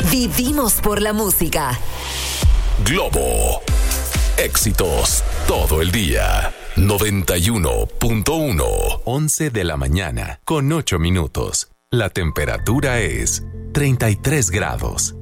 Vivimos por la música. Globo. Éxitos todo el día. 91.1. 11 de la mañana con 8 minutos. La temperatura es 33 grados.